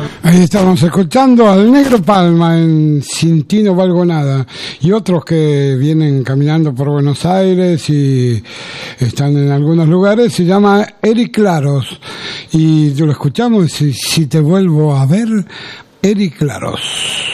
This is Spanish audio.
Ahí estamos escuchando al Negro Palma en Sin ti no valgo nada, y otros que vienen caminando por Buenos Aires y están en algunos lugares. Se llama Eric Claros y lo escuchamos. Si te vuelvo a ver, Eric Claros.